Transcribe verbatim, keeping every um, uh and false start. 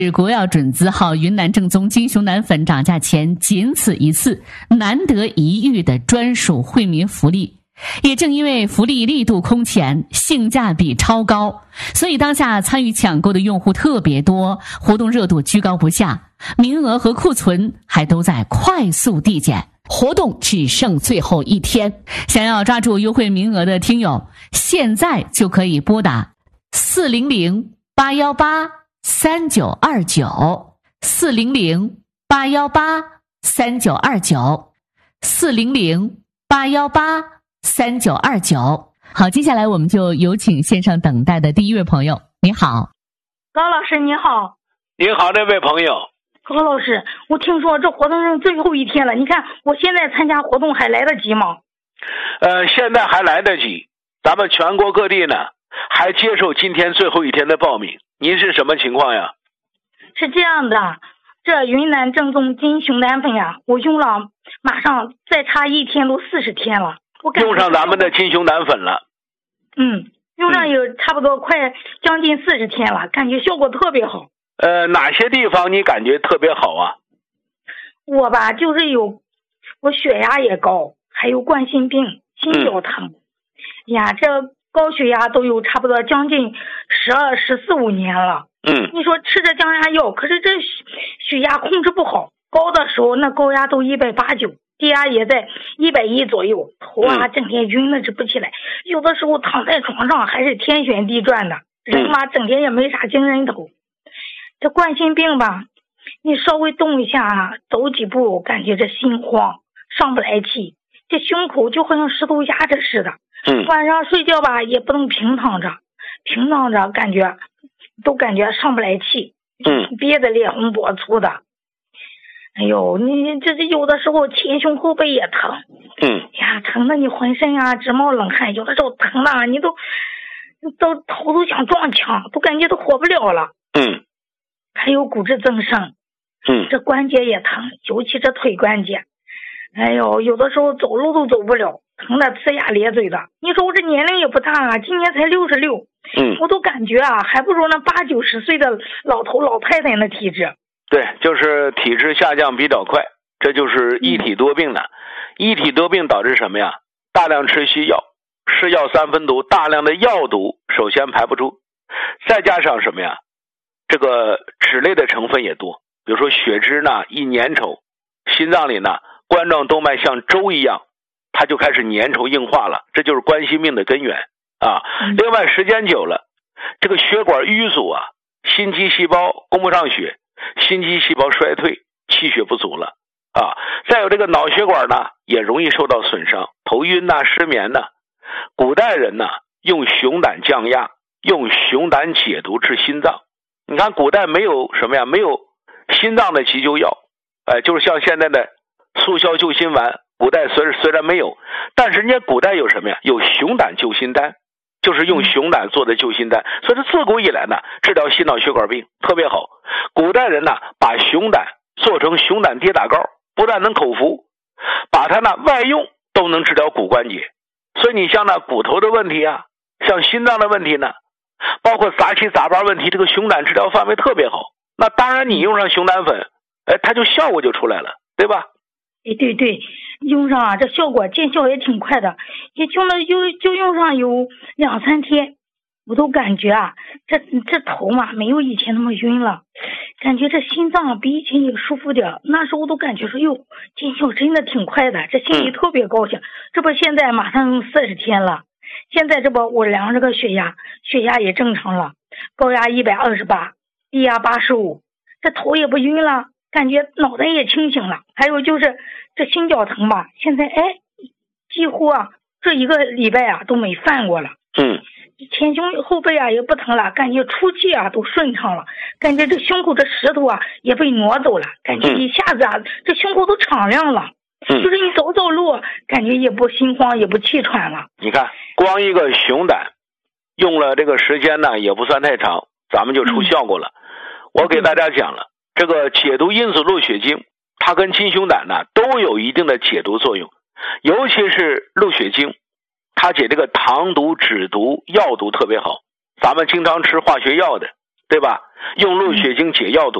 国药准字号云南正宗金熊胆粉涨价前仅此一次，难得一遇的专属惠民福利。也正因为福利力度空前，性价比超高，所以当下参与抢购的用户特别多，活动热度居高不下，名额和库存还都在快速递减。 活动只剩最后一天， 想要抓住优惠名额的听友，现在就可以拨打四零零八幺八三九二九四零零八幺八三九二九四零零八幺八三九二九。好，接下来我们就有请线上等待的第一位朋友。你好， 高老师你好。 你好，这位朋友。 高老师，我听说这活动是最后一天了，你看我现在参加活动还来得及吗？ 呃，现在还来得及，咱们全国各地呢还接受今天最后一天的报名。您是什么情况呀？ 是这样的，这云南正宗金熊胆粉呀，我用了马上再差一天都四十天了。我用上咱们的金熊胆粉了。 嗯，用上有差不多快将近四十天了，感觉效果特别好。 呃，哪些地方你感觉特别好啊？ 我吧，就是有我血压也高，还有冠心病、心绞疼。嗯、呀，这高血压都有差不多将近十二、十四五年了。 嗯， 你说吃着降压药，可是这血压控制不好，高的时候那高压都一百八九，低压也在一百一左右，头啊整天晕的直不起来，嗯、有的时候躺在床上还是天旋地转的，人嘛整天也没啥精神头。这冠心病吧，你稍微动一下，走几步，感觉这心慌，上不来气，这胸口就好像石头压着似的。 嗯， 晚上睡觉吧也不能平躺着，平躺着感觉都感觉上不来气。 嗯， 憋得脸红脖粗的。哎呦，你这这有的时候前胸后背也疼。 嗯， 呀，疼的你浑身啊直冒冷汗，有的时候疼的你都都头都想撞墙，都感觉都活不了了。 嗯。 还有骨质增生， 嗯， 这关节也疼，尤其这腿关节，哎呦，有的时候走路都走不了，疼得呲牙咧嘴的。你说我这年龄也不大啊，今年才六十六， 嗯， 我都感觉啊，还不如那八九十岁的老头老太太那体质。 对，就是体质下降比较快，这就是一体多病的。嗯、一体多病导致什么呀？大量吃西药，是药三分毒，大量的药毒首先排不出，再加上什么呀？这个脂类的成分也多，比如说血脂呢一粘稠，心脏里呢冠状动脉像粥一样，它就开始粘稠硬化了，这就是冠心病的根源啊。另外时间久了，这个血管淤阻啊，心肌细胞供不上血，心肌细胞衰退，气血不足了啊。再有这个脑血管呢也容易受到损伤，头晕呐、失眠呐。古代人呢用熊胆降压，用熊胆解毒治心脏。你看古代没有什么呀，没有心脏的急救药，呃，就是像现在的速效救心丸，古代虽然虽然没有，但是人家古代有什么呀？有熊胆救心丹，就是用熊胆做的救心丹。所以这自古以来呢，治疗心脑血管病特别好。古代人呢，把熊胆做成熊胆跌打膏，不但能口服，把它呢外用都能治疗骨关节。所以你像那骨头的问题啊，像心脏的问题呢，包括杂七杂八问题，这个熊胆治疗范围特别好。那当然你用上熊胆粉，哎，它就效果就出来了，对吧？ 哎，对对，用上啊，这效果见效也挺快的，也用了就就用上有两三天，我都感觉啊，这这头嘛没有以前那么晕了，感觉这心脏比以前也舒服点。那时候我都感觉说，哟，见效真的挺快的，这心里特别高兴。嗯、这不现在马上用四十天了。现在这不我量这个血压，血压也正常了，高压一百二十八，低压八十五，这头也不晕了，感觉脑袋也清醒了。还有就是这心绞疼吧，现在哎，几乎啊这一个礼拜啊都没犯过了。 嗯， 前胸后背啊也不疼了，感觉出气啊都顺畅了，感觉这胸口这石头啊也被挪走了，感觉一下子啊、嗯、这胸口都敞亮了。 嗯， 就是你走走路，感觉也不心慌，也不气喘了。 你看，光一个熊胆，用了这个时间呢，也不算太长，咱们就出效果了。嗯、我给大家讲了，这个解毒因子鹿血精，它跟金熊胆呢都有一定的解毒作用，尤其是鹿血精，它解这个糖毒、脂毒、药毒特别好。咱们经常吃化学药的， 对吧？用鹿血清解药毒。